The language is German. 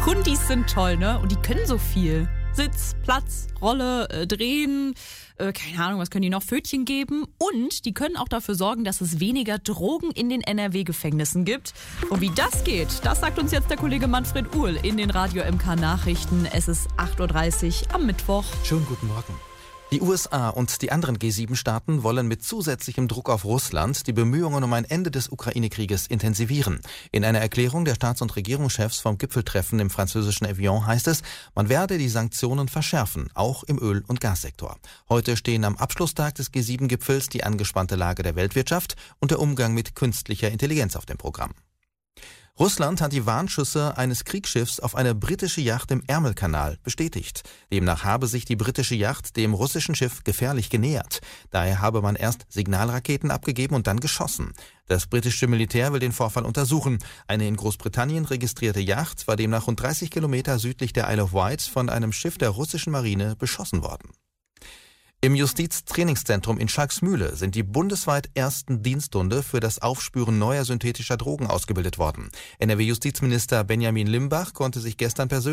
Hundis sind toll, ne? Und die können so viel. Sitz, Platz, Rolle, drehen, keine Ahnung, was können die noch, Pfötchen geben. Und die können auch dafür sorgen, dass es weniger Drogen in den NRW-Gefängnissen gibt. Und wie das geht, das sagt uns jetzt der Kollege Manfred Uhl in den Radio MK Nachrichten. Es ist 8.30 Uhr am Mittwoch. Schönen guten Morgen. Die USA und die anderen G7-Staaten wollen mit zusätzlichem Druck auf Russland die Bemühungen um ein Ende des Ukraine-Krieges intensivieren. In einer Erklärung der Staats- und Regierungschefs vom Gipfeltreffen im französischen Evian heißt es, man werde die Sanktionen verschärfen, auch im Öl- und Gassektor. Heute stehen am Abschlusstag des G7-Gipfels die angespannte Lage der Weltwirtschaft und der Umgang mit künstlicher Intelligenz auf dem Programm. Russland hat die Warnschüsse eines Kriegsschiffs auf eine britische Yacht im Ärmelkanal bestätigt. Demnach habe sich die britische Yacht dem russischen Schiff gefährlich genähert. Daher habe man erst Signalraketen abgegeben und dann geschossen. Das britische Militär will den Vorfall untersuchen. Eine in Großbritannien registrierte Yacht war demnach rund 30 Kilometer südlich der Isle of Wight von einem Schiff der russischen Marine beschossen worden. Im Justiztrainingszentrum in Schalksmühle sind die bundesweit ersten Diensthunde für das Aufspüren neuer synthetischer Drogen ausgebildet worden. NRW-Justizminister Benjamin Limbach konnte sich gestern persönlich